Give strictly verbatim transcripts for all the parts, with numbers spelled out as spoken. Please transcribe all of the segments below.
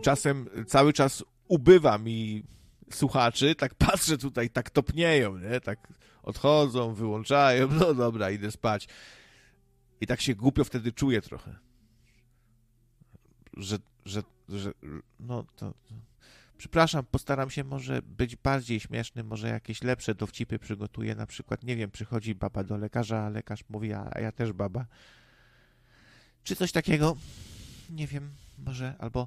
Tymczasem cały czas ubywa mi słuchaczy, tak patrzę tutaj, tak topnieją, nie? Tak odchodzą, wyłączają, no dobra, idę spać. I tak się głupio wtedy czuję trochę. Że, że, że no to... Przepraszam, postaram się może być bardziej śmieszny, może jakieś lepsze dowcipy przygotuję, na przykład, nie wiem, przychodzi baba do lekarza, a lekarz mówi, a ja też baba. Czy coś takiego? Nie wiem, może, albo...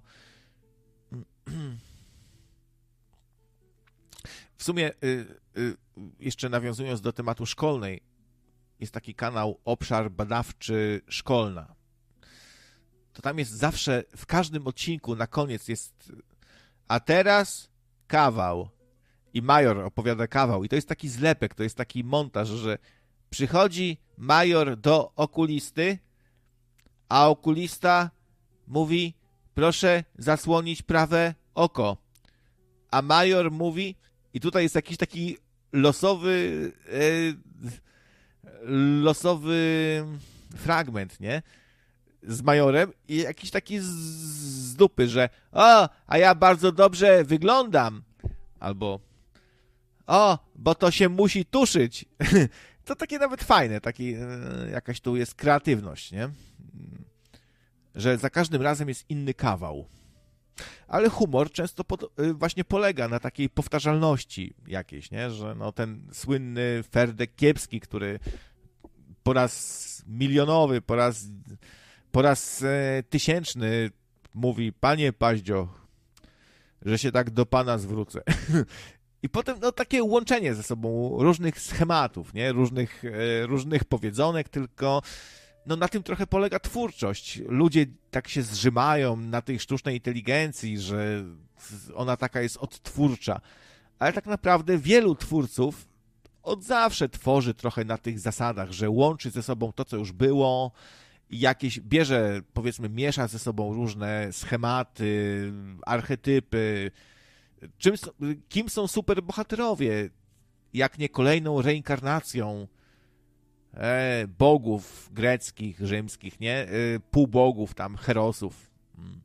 W sumie, y, y, jeszcze nawiązując do tematu szkolnej, jest taki kanał Obszar Badawczy Szkolna. To tam jest zawsze, w każdym odcinku na koniec jest, a teraz kawał. I major opowiada kawał. I to jest taki zlepek, to jest taki montaż, że przychodzi major do okulisty, a okulista mówi, proszę zasłonić prawe oko. A major mówi, i tutaj jest jakiś taki losowy, e, losowy fragment, nie? Z majorem i jakiś taki z, z dupy, że o, a ja bardzo dobrze wyglądam. Albo o, bo to się musi tuszyć. To takie nawet fajne, taki, e, jakaś tu jest kreatywność, nie? Że za każdym razem jest inny kawał. Ale humor często pod, właśnie polega na takiej powtarzalności jakiejś, nie? Że no ten słynny Ferdek Kiepski, który po raz milionowy, po raz, po raz e, tysięczny mówi, panie Paździo, że się tak do pana zwrócę. I potem no takie łączenie ze sobą różnych schematów, nie? Różnych, e, różnych powiedzonek, tylko no na tym trochę polega twórczość. Ludzie tak się zrzymają na tej sztucznej inteligencji, że ona taka jest odtwórcza. Ale tak naprawdę wielu twórców od zawsze tworzy trochę na tych zasadach, że łączy ze sobą to, co już było i jakieś bierze, powiedzmy, miesza ze sobą różne schematy, archetypy. Czym, kim są superbohaterowie? Jak nie kolejną reinkarnacją E, bogów greckich, rzymskich, nie? E, półbogów tam, herosów. Mm.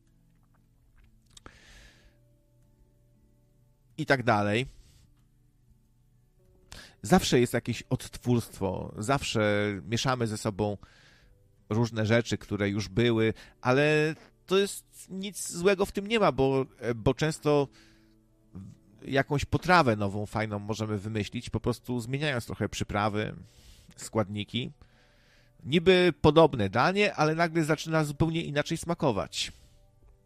I tak dalej. Zawsze jest jakieś odtwórstwo, zawsze mieszamy ze sobą różne rzeczy, które już były, ale to jest nic złego w tym nie ma, bo, bo często jakąś potrawę nową, fajną możemy wymyślić, po prostu zmieniając trochę przyprawy, składniki. Niby podobne danie, ale nagle zaczyna zupełnie inaczej smakować.